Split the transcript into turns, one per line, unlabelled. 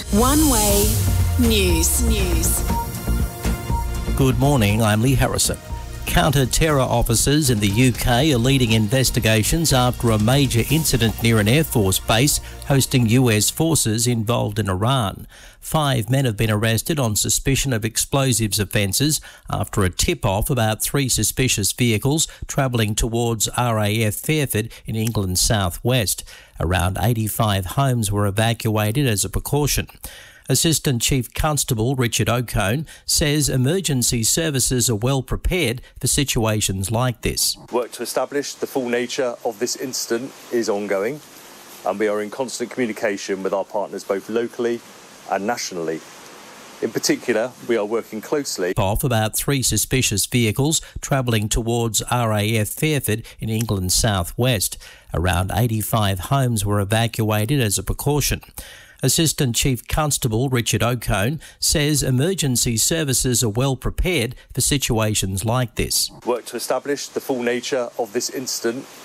One Way News.
Good morning, I'm Lee Harrison. Counter-terror officers in the UK are leading investigations after a major incident near an Air Force base hosting US forces involved in Iran. 5 men have been arrested on suspicion of explosives offences after a tip-off about 3 suspicious vehicles travelling towards RAF Fairford in England's southwest. Around 85 homes were evacuated as a precaution. Assistant Chief Constable Richard O'Cone says emergency services are well prepared for situations like this.
Work to establish the full nature of this incident is ongoing, and we are in constant communication with our partners both locally and nationally. In particular, we are working closely
off about 3 suspicious vehicles travelling towards RAF Fairford in England's southwest. Around 85 homes were evacuated as a precaution. Assistant Chief Constable Richard O'Cone says emergency services are well prepared for situations like this.
Work to establish the full nature of this incident